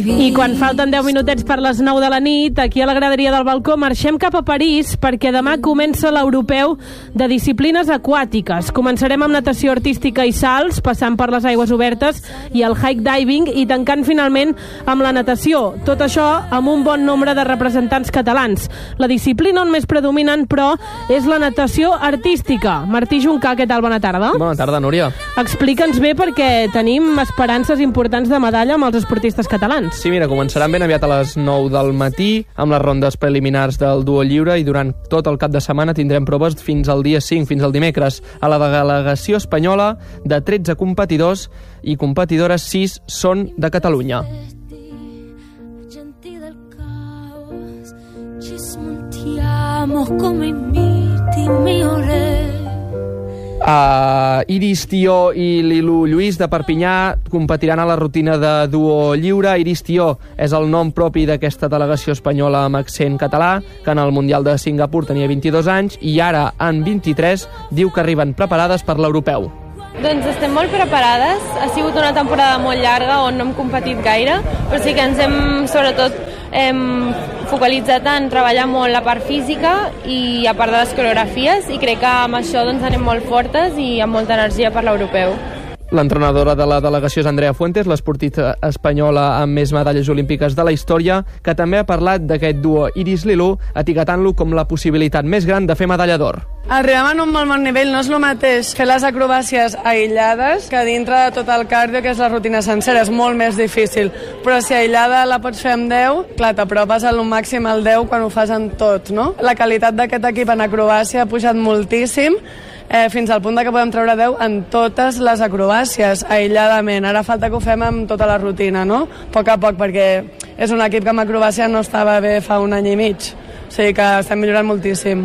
I quan falten 10 minutets per les 9 de la nit, aquí a la graderia del balcó marxem cap a París perquè demà comença l'europeu de disciplines aquàtiques. Començarem amb natació artística i salts, passant per les aigües obertes i el hike diving i tancant finalment amb la natació. Tot això amb un bon nombre de representants catalans. La disciplina on més predominant, però, és la natació artística. Martí Juncà, què tal? Bona tarda. Bona tarda, Núria. Explica'ns bé perquè tenim esperances importants de medalla amb els esportistes catalans. Sí, mira, començaran ben aviat a les 9 del matí amb les rondes preliminars del duo lliure i durant tot el cap de setmana tindrem proves fins al dia 5, fins al dimecres. A la delegació espanyola, de 13 competidors i competidores, 6 són de Catalunya. Iris Tió i Lilu Lluís de Perpinyà competiran a la rutina de duo lliure. Iris Tió és el nom propi d'aquesta delegació espanyola amb accent català, que en el Mundial de Singapur tenia 22 anys i ara, en 23, diu que arriben preparades per l'europeu. Doncs estem molt preparades. Ha sigut una temporada molt llarga on no hem competit gaire, però sí que ens hem focalitzat en treballar molt la part física i a part de les coreografies, i crec que amb això doncs anem molt fortes i amb molta energia per l'europeu. L'entrenadora de la delegació és Andrea Fuentes, l'esportista espanyola amb més medalles olímpiques de la història, que també ha parlat d'aquest duo Iris-Lilu, etiquetant-lo com la possibilitat més gran de fer medalla d'or. Arribem en un molt bon nivell, no és el mateix fer les acrobàcies aïllades que dintre de tot el cardio, que és la rutina sencera, és molt més difícil. Però si aïllada la pots fer amb 10, clar, t'apropes al màxim al 10 quan ho fas en tot, no? La qualitat d'aquest equip en acrobàcia ha pujat moltíssim, fins al punt que podem treure 10 en totes les acrobàcies, aïlladament. Ara falta que ho fem amb tota la rutina, no? A poc, perquè és un equip que amb acrobàcia no estava bé fa un any i mig. O sigui que estem millorant moltíssim.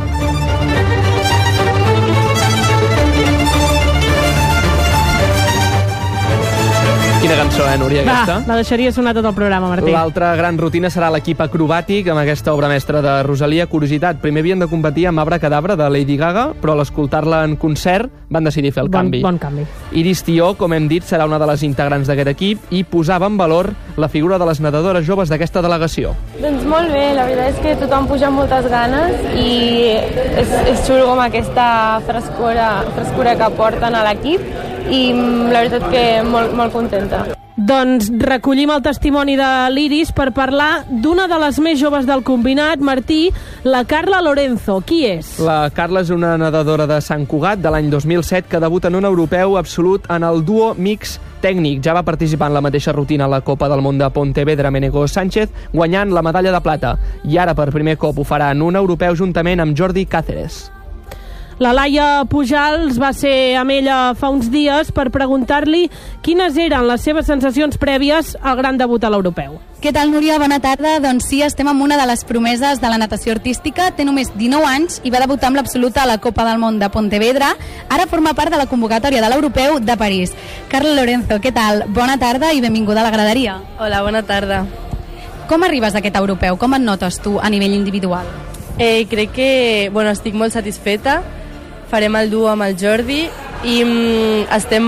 Quina cançó, Núria, aquesta? Va, la deixaria sonar tot el programa, Martí. L'altra gran rutina serà l'equip acrobàtic amb aquesta obra mestra de Rosalia. Curiositat, primer havien de competir amb Abracadabra de Lady Gaga, però a l'escoltar-la en concert van decidir fer el canvi. Bon canvi. Iris Tió, com hem dit, serà una de les integrants d'aquest equip i posava en valor la figura de les nedadores joves d'aquesta delegació. Doncs molt bé, la veritat és que tothom puja amb moltes ganes i és xulo com aquesta frescura que porten a l'equip i la veritat que molt contenta. Doncs recollim el testimoni de l'Iris per parlar d'una de les més joves del combinat, Martí, la Carla Lorenzo. Qui és? La Carla és una nedadora de Sant Cugat de l'any 2007 que debuta en un europeu absolut en el duo mix tècnic. Ja va participar en la mateixa rutina a la Copa del Món de Pontevedra Menego Sánchez, guanyant la medalla de plata. I ara per primer cop ho farà en un europeu juntament amb Jordi Cáceres. La Laia Pujals va ser amb ella fa uns dies per preguntar-li quines eren les seves sensacions prèvies al gran debut a l'europeu. Què tal, Núria? Bona tarda. Doncs sí, estem amb una de les promeses de la natació artística. Té només 19 anys i va debutar amb l'absoluta a la Copa del Món de Pontevedra. Ara forma part de la convocatòria de l'europeu de París. Carla Lorenzo, què tal? Bona tarda i benvinguda a la graderia. Hola, bona tarda. Com arribes a aquest europeu? Com et notes tu a nivell individual? Crec que estic molt satisfeta. Farem el duo amb el Jordi i estem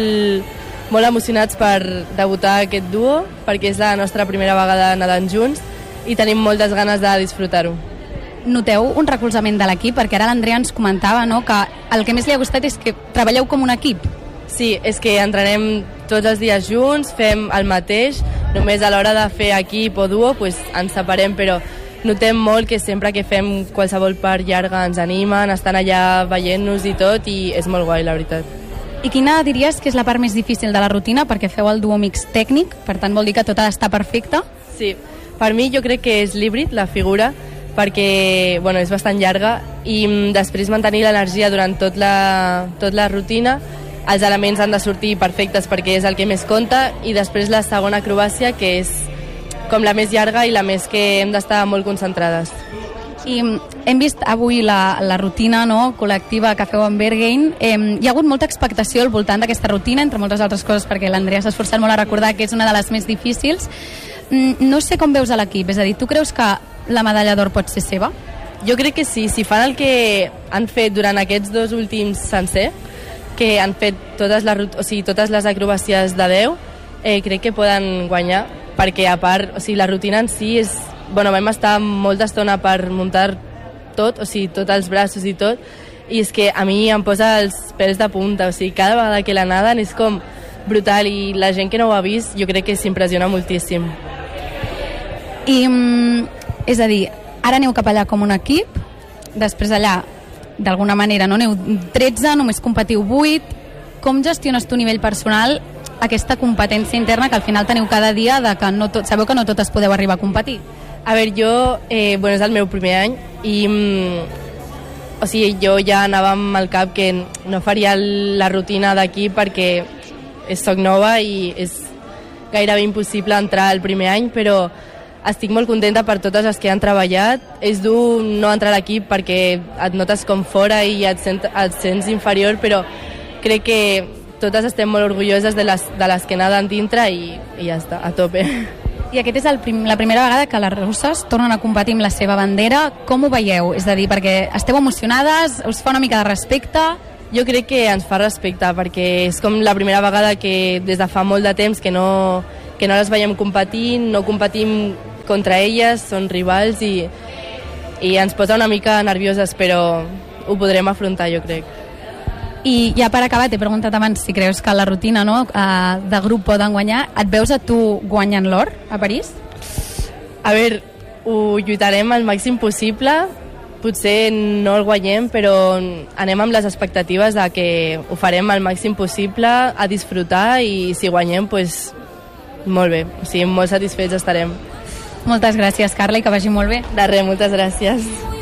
molt emocionats per debutar aquest duo perquè és la nostra primera vegada nedant junts i tenim moltes ganes de disfrutar-ho. Noteu un recolzament de l'equip? Perquè ara l'Andrea ens comentava, no, que el que més li ha gustat és que treballeu com un equip. Sí, és que entrenem tots els dies junts, fem el mateix, només a l'hora de fer equip o duo ens separem, però notem molt que sempre que fem qualsevol part llarga ens animen, estan allà veient-nos i tot, i és molt guai, la veritat. I quina diries que és la part més difícil de la rutina? Perquè feu el duo mix tècnic, per tant vol dir que tot ha d'estar perfecte. Sí, per mi jo crec que és l'híbrid, la figura, perquè és bastant llarga i després mantenir l'energia durant tot la rutina. Els elements han de sortir perfectes perquè és el que més compta, i després la segona acrobàcia, que és com la més llarga i la més que hem d'estar molt concentrades. I hem vist avui la rutina, no, col·lectiva que feu amb Berghain. Hi ha hagut molta expectació al voltant d'aquesta rutina, entre moltes altres coses, perquè l'Andrea s'ha esforçat molt a recordar que és una de les més difícils. No sé com veus a l'equip, és a dir, tu creus que la medalla d'or pot ser seva? Jo crec que sí, si fan el que han fet durant aquests 2 últims sencer, que han fet totes les acrobàcies de 10, crec que poden guanyar, perquè a part, o sigui, la rutina en si és... Bueno, vam estar molta estona per muntar tot, o sigui, tots els braços i tot, i és que a mi em posa els pèls de punta, o sigui, cada vegada que la naden és com brutal, i la gent que no ho ha vist jo crec que s'impressiona moltíssim. I, és a dir, ara aneu cap allà com un equip, després allà, d'alguna manera, no aneu 13, només competiu 8, com gestiones tu a nivell personal aquesta competència interna que al final teniu cada dia de que sabeu que no totes podeu arribar a competir? A veure, jo, bueno, és el meu primer any i o sigui, jo ja anava amb el cap que no faria la rutina d'aquí perquè soc nova i és gairebé impossible entrar el primer any, però estic molt contenta per totes les que han treballat. És dur no entrar a l'equip perquè et notes com fora i et sents inferior, però crec que totes estem molt orgulloses de les que naden dintre i ja està, a tope. I aquest és la primera vegada que les russes tornen a competir amb la seva bandera. Com ho veieu? És a dir, perquè esteu emocionades, us fa una mica de respecte? Jo crec que ens fa respecte, perquè és com la primera vegada que des de fa molt de temps que no les veiem competint, no competim contra elles, són rivals i ens posa una mica nervioses, però ho podrem afrontar, jo crec. I ja per acabar, t'he preguntat abans si creus que la rutina de grup poden guanyar. Et veus a tu guanyant l'or a París? A veure, ho lluitarem al màxim possible. Potser no el guanyem, però anem amb les expectatives de que ho farem al màxim possible, a disfrutar, i si guanyem, doncs molt bé. O sigui, molt satisfets estarem. Moltes gràcies, Carla, i que vagi molt bé. De res, moltes gràcies.